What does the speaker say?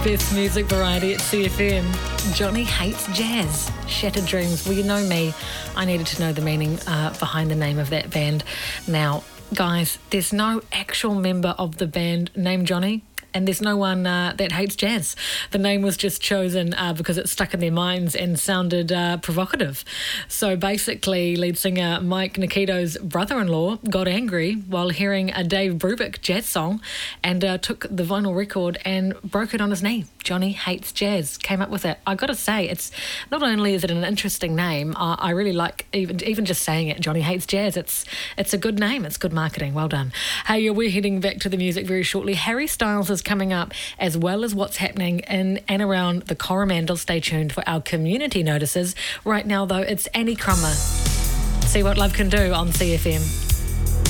best music variety at CFM. Johnny Hates Jazz. Shattered Dreams. Well, you know me. I needed to know the meaning behind the name of that band. Now, guys, there's no actual member of the band named Johnny. And there's no one that hates jazz. The name was just chosen because it stuck in their minds and sounded provocative. So basically, lead singer Mike Nikito's brother-in-law got angry while hearing a Dave Brubeck jazz song and took the vinyl record and broke it on his knee. Johnny Hates Jazz came up with it. I got to say, it's not only is it an interesting name, I really like even just saying it, Johnny Hates Jazz. It's a good name. It's good marketing. Well done. Hey, we're heading back to the music very shortly. Harry Styles is coming up, as well as what's happening in and around the Coromandel. Stay tuned for our community notices. Right now, though, it's Annie Crummer. See what love can do on CFM.